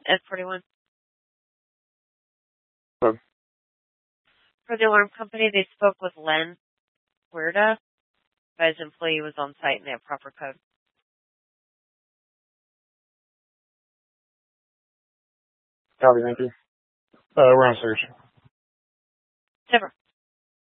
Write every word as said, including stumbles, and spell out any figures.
Ed forty-one. Hello. For the alarm company, they spoke with Len Huerta, but his employee was on site and they have proper code. Copy, thank you. Uh, we're on search. Never.